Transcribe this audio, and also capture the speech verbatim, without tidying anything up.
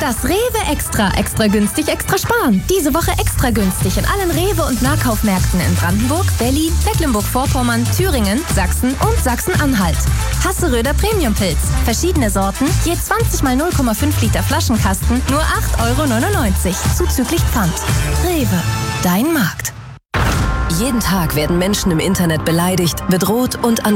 Das Rewe Extra. Extra günstig, extra sparen. Diese Woche extra günstig in allen Rewe- und Nahkaufmärkten in Brandenburg, Berlin, Mecklenburg-Vorpommern, Thüringen, Sachsen und Sachsen-Anhalt. Hasseröder Premium-Pilz. Verschiedene Sorten, je zwanzig mal null Komma fünf Liter Flaschenkasten, nur acht Euro neunundneunzig, zuzüglich Pfand. Rewe, dein Markt. Jeden Tag werden Menschen im Internet beleidigt, bedroht und